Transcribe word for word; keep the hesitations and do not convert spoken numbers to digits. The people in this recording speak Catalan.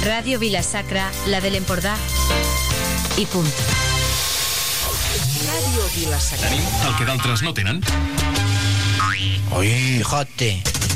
Ràdio Vila-sacra, la de l'Empordà. I punt. Ràdio Vila-sacra. Tenim el que d'altres no tenen. Ui, jote.